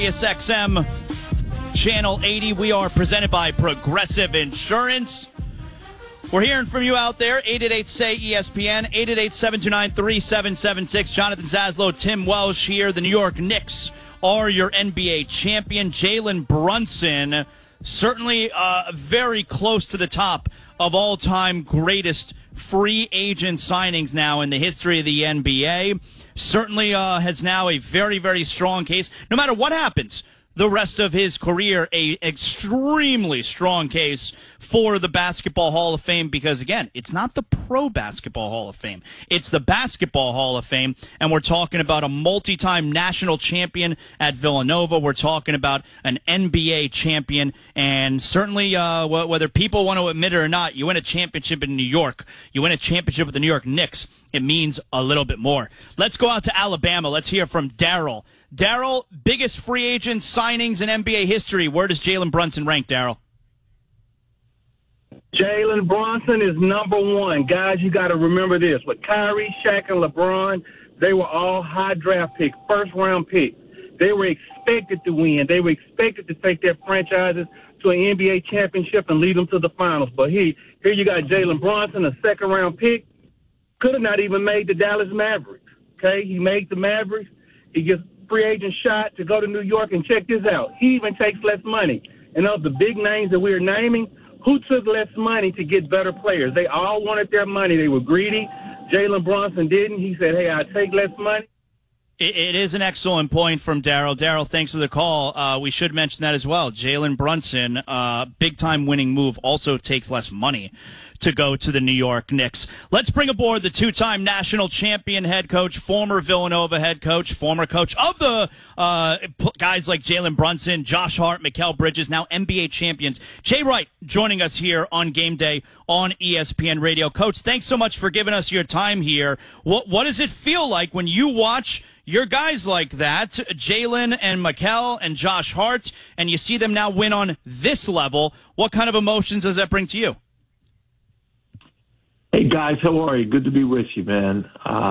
SXM Channel 80. We are presented by Progressive Insurance. We're hearing from you out there. 888-SAY-ESPN, 888-729-3776. Jonathan Zaslow, Tim Welsh here. The New York Knicks are your NBA champion. Jalen Brunson, certainly very close to the top of all-time greatest free agent signings now in the history of the NBA. Certainly has now a very, very strong case. No matter what happens the rest of his career, a extremely strong case for the Basketball Hall of Fame because, again, it's not the Pro Basketball Hall of Fame. It's the Basketball Hall of Fame, and we're talking about a multi-time national champion at Villanova. We're talking about an NBA champion, and certainly whether people want to admit it or not, you win a championship in New York, you win a championship with the New York Knicks, it means a little bit more. Let's go out to Alabama. Let's hear from Daryl. Daryl, biggest free agent signings in NBA history. Where does Jalen Brunson rank, Daryl? Jalen Brunson is number one. Guys, you got to remember this. With Kyrie, Shaq, and LeBron, they were all high draft picks, first-round picks. They were expected to win. They were expected to take their franchises to an NBA championship and lead them to the finals. But here you got Jalen Brunson, a second-round pick. Could have not even made the Dallas Mavericks. Okay, he made the Mavericks. He gets free agent shot to go to New York, and check this out. He even takes less money. And of the big names that we're naming, who took less money to get better players? They all wanted their money. They were greedy. Jalen Brunson didn't. He said, hey, I take less money. It is an excellent point from Daryl. Daryl, thanks for the call. We should mention that as well. Jalen Brunson, big-time winning move, also takes less money to go to the New York Knicks. Let's bring aboard the two-time national champion head coach, former Villanova head coach, former coach of the guys like Jalen Brunson, Josh Hart, Mikal Bridges, now NBA champions. Jay Wright joining us here on Game Day on ESPN Radio. Coach, thanks so much for giving us your time here. What does it feel like when you watch your guys like that, Jalen and Mikal and Josh Hart, and you see them now win on this level? What kind of emotions does that bring to you? Hey, guys, how are you? Good to be with you, man.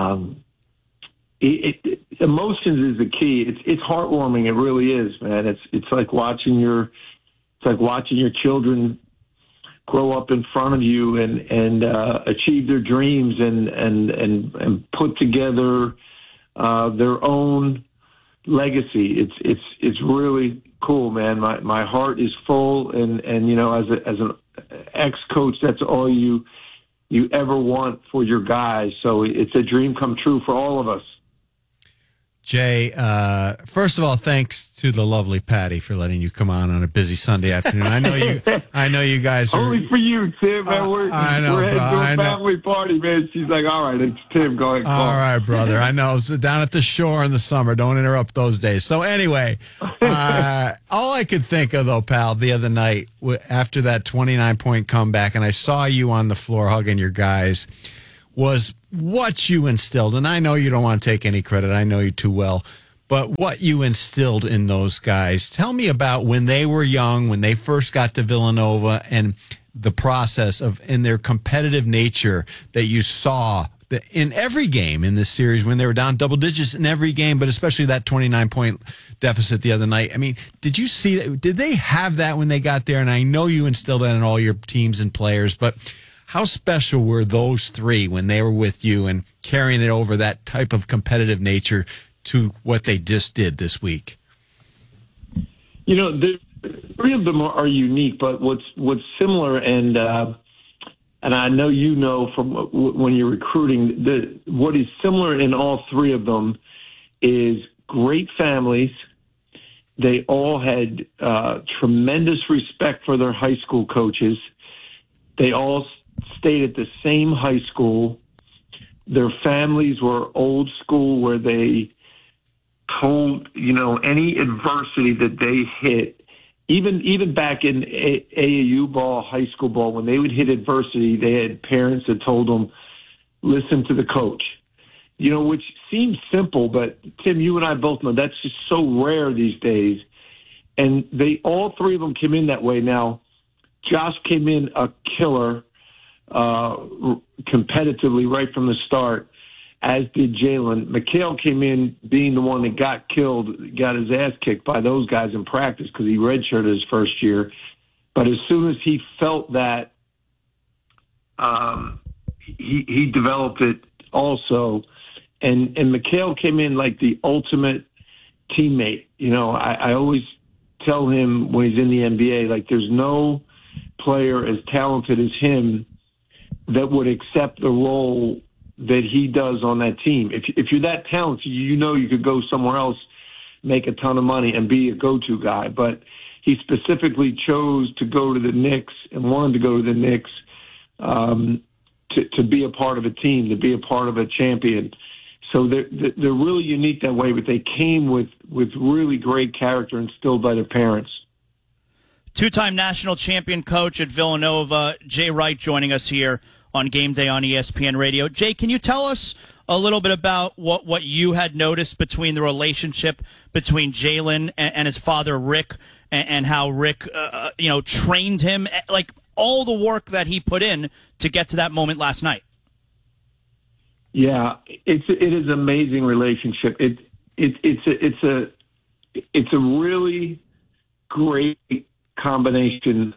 Emotions is the key. It's heartwarming. It really is, man. It's like watching your children grow up in front of you and achieve their dreams and put together their own legacy. It's really cool, man. My heart is full, and you know, as an ex-coach, that's all you ever want for your guys. So it's a dream come true for all of us. Jay, first of all, thanks to the lovely Patty for letting you come on a busy Sunday afternoon. I know you guys are only for you, Tim. Man, we're heading to a family party, man. She's like, all right, it's Tim. Go ahead. All right, brother. I know. So down at the shore in the summer. Don't interrupt those days. So anyway, all I could think of though, pal, the other night after that 29-point comeback, and I saw you on the floor hugging your guys, was what you instilled. And I know you don't want to take any credit. I know you too well. But what you instilled in those guys. Tell me about when they were young, when they first got to Villanova, and the process of in their competitive nature that you saw in every game in this series when they were down double digits in every game, but especially that 29-point deficit the other night. I mean, did you see that? Did they have that when they got there? And I know you instilled that in all your teams and players, but how special were those three when they were with you and carrying it over, that type of competitive nature to what they just did this week? You know, the three of them are unique, but what's similar, and I know you know from when you're recruiting, what is similar in all three of them is great families. They all had tremendous respect for their high school coaches. They all stayed at the same high school. Their families were old school, where they told, you know, any adversity that they hit, even back in AAU ball, high school ball, when they would hit adversity, they had parents that told them, listen to the coach. You know, which seems simple, but Tim, you and I both know that's just so rare these days. And all three of them came in that way. Now, Josh came in a killer, competitively right from the start. as did Jalen. McHale came in being the one that got killed, got his ass kicked by those guys in practice because he redshirted his first year. But as soon as he felt that, he developed it also. And McHale came in like the ultimate teammate. You know, I always tell him when he's in the NBA, like, there's no player as talented as him that would accept the role that he does on that team. If you're that talented, you know you could go somewhere else, make a ton of money, and be a go-to guy. But he specifically chose to go to the Knicks and wanted to go to the Knicks to be a part of a team, to be a part of a champion. So they're really unique that way, but they came with really great character instilled by their parents. Two-time national champion coach at Villanova, Jay Wright, joining us here on Game Day on ESPN Radio. Jay, can you tell us a little bit about what you had noticed between the relationship between Jalen and his father, Rick, and how Rick, trained him, like all the work that he put in to get to that moment last night? Yeah, it is an amazing relationship. It's a really great combination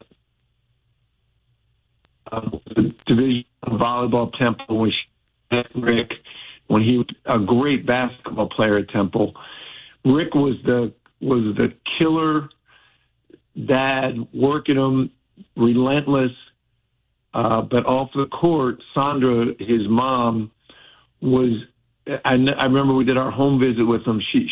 of the division of volleyball Temple, which Rick, when he was a great basketball player at Temple. Rick was the killer dad, working him, relentless. But off the court, Sandra, his mom, was. I remember we did our home visit with him. She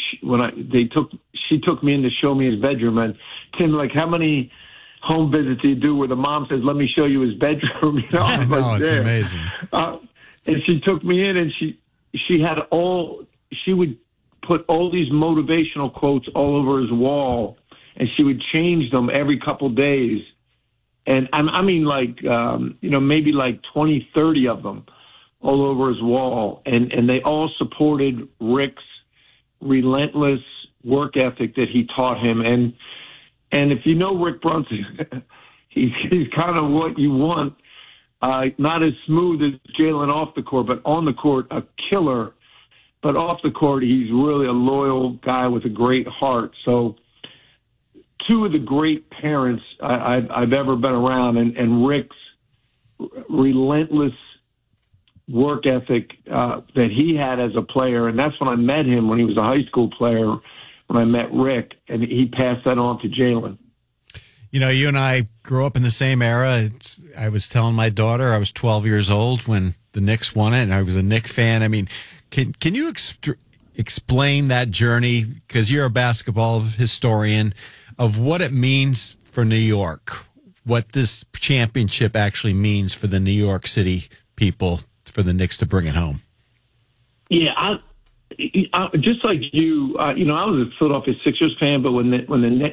took me in to show me his bedroom. And Tim, like, how many home visits do you do where the mom says, "Let me show you his bedroom"? You know, I know, it's there. amazing. And she took me in, and she had she would put all these motivational quotes all over his wall, and she would change them every couple days. And I mean, like, maybe like 20, 30 of them all over his wall. And they all supported Rick's relentless work ethic that he taught him. And if you know Rick Brunson, he's kind of what you want. Not as smooth as Jalen off the court, but on the court, a killer. But off the court, he's really a loyal guy with a great heart. So two of the great parents I've ever been around, and Rick's relentless work ethic that he had as a player. And that's when I met him, when he was a high school player, when I met Rick, and he passed that on to Jalen. You know, you and I grew up in the same era. I was telling my daughter I was 12 years old when the Knicks won it, and I was a Knicks fan. I mean, can you explain that journey, because you're a basketball historian, of what it means for New York, what this championship actually means for the New York City people, for the Knicks to bring it home? Yeah, I just like you, I was a Philadelphia Sixers fan, but when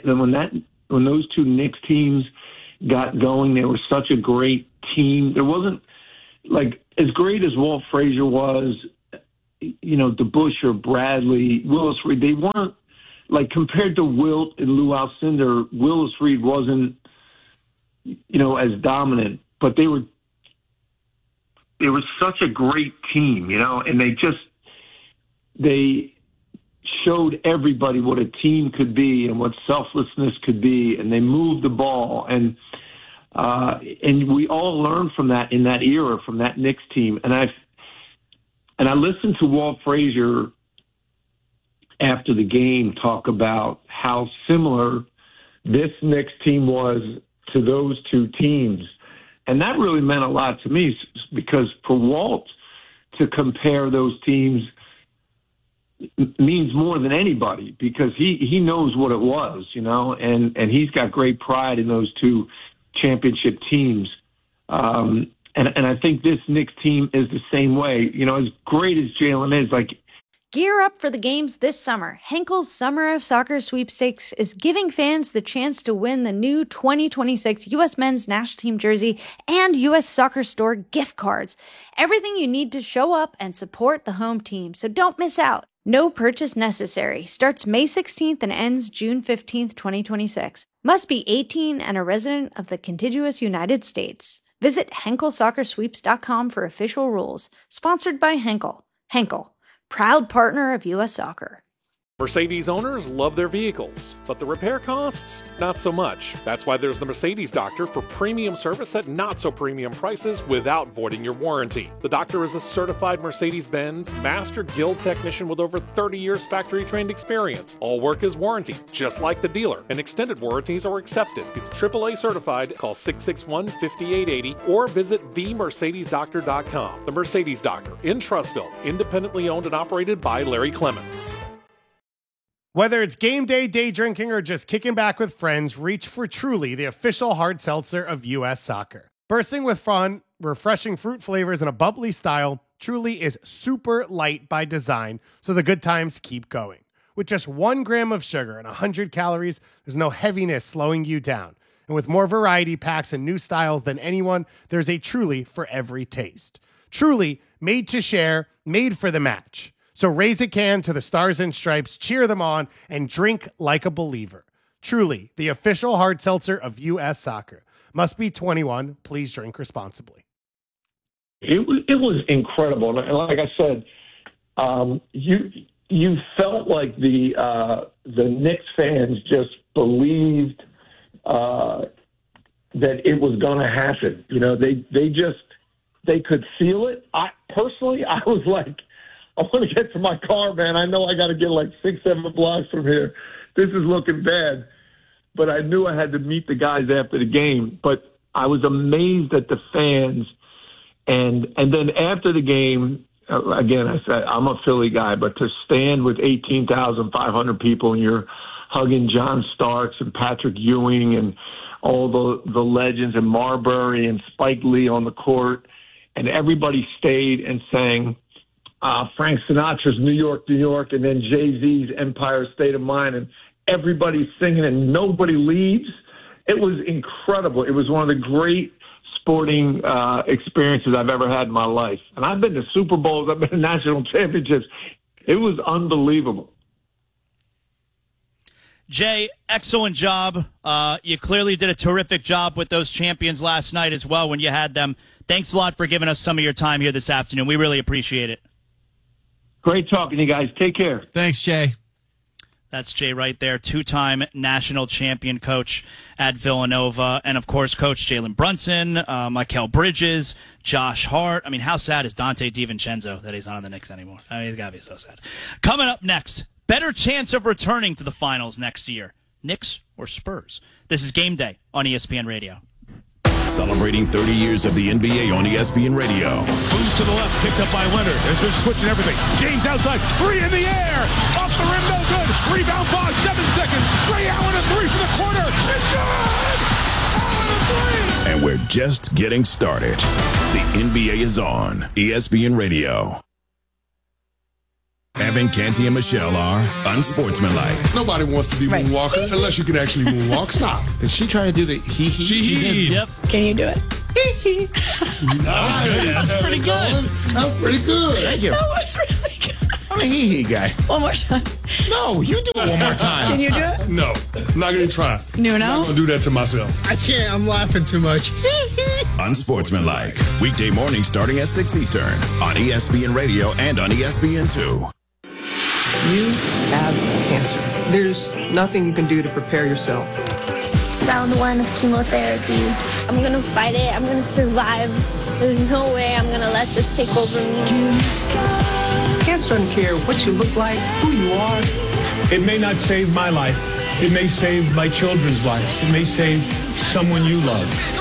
those two Knicks teams got going, they were such a great team. There wasn't, like, as great as Walt Frazier was, DeBusschere, Bradley, Willis Reed, they weren't, like, compared to Wilt and Lou Alcindor, Willis Reed wasn't, as dominant, but they were such a great team, and they showed everybody what a team could be and what selflessness could be, and they moved the ball, and we all learned from that in that era, from that Knicks team. And I listened to Walt Frazier after the game talk about how similar this Knicks team was to those two teams. And that really meant a lot to me, because for Walt to compare those teams means more than anybody, because he knows what it was, and he's got great pride in those two championship teams. And I think this Knicks team is the same way. As great as Jalen is, like, gear up for the games this summer. Henkel's Summer of Soccer Sweepstakes is giving fans the chance to win the new 2026 U.S. Men's National Team jersey and U.S. Soccer Store gift cards. Everything you need to show up and support the home team, so don't miss out. No purchase necessary. Starts May 16th and ends June 15th, 2026. Must be 18 and a resident of the contiguous United States. Visit HenkelSoccerSweeps.com for official rules. Sponsored by Henkel. Henkel, proud partner of U.S. Soccer. Mercedes owners love their vehicles, but the repair costs, not so much. That's why there's the Mercedes Doctor for premium service at not so premium prices without voiding your warranty. The Doctor is a certified Mercedes-Benz Master Guild technician with over 30 years factory-trained experience. All work is warranted, just like the dealer, and extended warranties are accepted. He's AAA certified. Call 661-5880 or visit themercedesdoctor.com. The Mercedes Doctor in Trussville, independently owned and operated by Larry Clements. Whether it's game day drinking, or just kicking back with friends, reach for Truly, the official hard seltzer of U.S. Soccer. Bursting with fun, refreshing fruit flavors, and a bubbly style, Truly is super light by design, so the good times keep going. With just 1 gram of sugar and 100 calories, there's no heaviness slowing you down. And with more variety packs and new styles than anyone, there's a Truly for every taste. Truly, made to share, made for the match. So raise a can to the Stars and Stripes, cheer them on, and drink like a believer. Truly, the official hard seltzer of U.S. Soccer. Must be 21. Please drink responsibly. It was incredible. And like I said, you felt like the Knicks fans just believed that it was going to happen. You know, they could feel it. I was like, I want to get to my car, man. I know I got to get like 6-7 blocks from here. This is looking bad. But I knew I had to meet the guys after the game. But I was amazed at the fans. And then after the game, again, I said, I'm a Philly guy, but to stand with 18,500 people and you're hugging John Starks and Patrick Ewing and all the legends and Marbury and Spike Lee on the court, and everybody stayed and sang Frank Sinatra's New York, New York, and then Jay-Z's Empire State of Mind, and everybody's singing and nobody leaves. It was incredible. It was one of the great sporting experiences I've ever had in my life. And I've been to Super Bowls, I've been to national championships. It was unbelievable. Jay, excellent job. You clearly did a terrific job with those champions last night as well when you had them. Thanks a lot for giving us some of your time here this afternoon. We really appreciate it. Great talking to you guys. Take care. Thanks, Jay. That's Jay right there, 2-time national champion coach at Villanova. And, of course, Coach Jalen Brunson, Mikal Bridges, Josh Hart. I mean, how sad is Dante DiVincenzo that he's not on the Knicks anymore? I mean, he's got to be so sad. Coming up next, better chance of returning to the finals next year, Knicks or Spurs? This is Game Day on ESPN Radio. Celebrating 30 years of the NBA on ESPN Radio. Moves to the left, picked up by Leonard. As they're switching everything. James outside, 3 in the air. Off the rim, no good. Rebound pause, 7 seconds. Ray Allen, a 3 from the corner. It's good! Allen, a 3! And we're just getting started. The NBA is on ESPN Radio. Evan, Canty, and Michelle are unsportsmanlike. Nobody wants to be Moonwalker unless you can actually moonwalk. Stop. Did she try to do the hee? She yep. Can you do it? That was good. Yeah. That was pretty good. That was pretty good. Thank you. That was really good. I'm a hee guy. One more time. No, you do it one more time. Can you do it? No, I'm not going to try. Nuno? I'm not going to do that to myself. I can't. I'm laughing too much. Unsportsmanlike. Weekday morning starting at 6 Eastern on ESPN Radio and on ESPN2. You have cancer. There's nothing you can do to prepare yourself. Round 1 of chemotherapy. I'm going to fight it. I'm going to survive. There's no way I'm going to let this take over me. Cancer doesn't care what you look like, who you are. It may not save my life. It may save my children's lives. It may save someone you love.